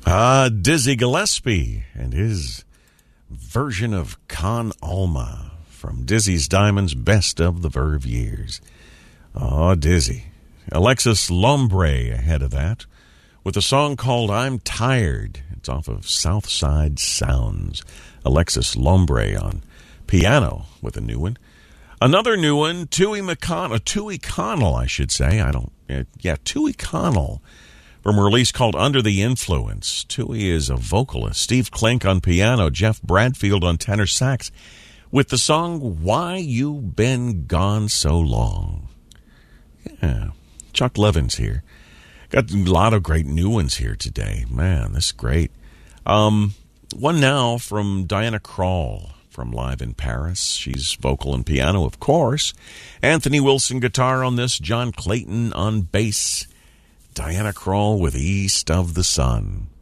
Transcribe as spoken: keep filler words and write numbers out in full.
Uh, Dizzy Gillespie and his version of Con Alma from Dizzy's Diamonds Best of the Verve Years. Oh, Dizzy. Alexis Lombre ahead of that with a song called I'm Tired. It's off of Southside Sounds. Alexis Lombre on piano with a new one. Another new one, Tui McConnell, Tui Connell, I should say. I don't, uh, yeah, Tui Connell from a release called Under the Influence. Tui is a vocalist. Steve Klink on piano, Jeff Bradfield on tenor sax with the song Why You Been Gone So Long. Yeah, Chuck Levin's here. Got a lot of great new ones here today. Man, this is great. Um, one now from Diana Krall from Live in Paris. She's vocal and piano, of course. Anthony Wilson guitar on this. John Clayton on bass. Diana Krall with East of the Sun.